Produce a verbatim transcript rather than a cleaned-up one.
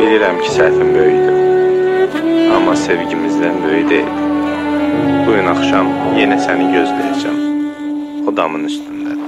Bilirəm ki, səhvim böyükdür. Amma sevgimizdən böyük deyil. Bugün axşam yenə səni gözləyəcəm. O damın üstündədir.